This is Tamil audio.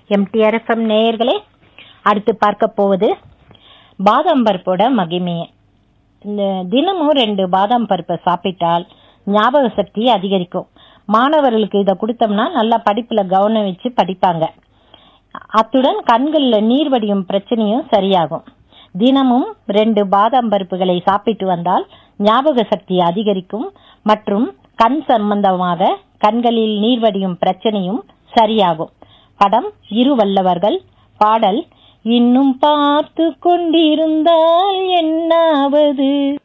எம்டிஆர்எஃப்எம் நேயர்களே, அடுத்து பார்க்க போவது பாதாம் பருப்போட மகிமையை. இந்த தினமும் 2 பாதாம் பருப்பை சாப்பிட்டால் ஞாபக சக்தி அதிகரிக்கும். மாணவர்களுக்கு இதை கொடுத்தோம்னா நல்லா படிப்புல கவனம் வச்சு படிப்பாங்க. அத்துடன் கண்கள்ல நீர் வடியும் பிரச்சனையும் சரியாகும். தினமும் 2 பாதாம் பருப்புகளை சாப்பிட்டு வந்தால் ஞாபக சக்தி அதிகரிக்கும் மற்றும் கண் சம்பந்தமாக கண்களில் நீர் வடியும் பிரச்சனையும் சரியாகும். படம் இருவல்லவர்கள். பாடல் இன்னும் பார்த்து கொண்டிருந்தால் என்னாவது.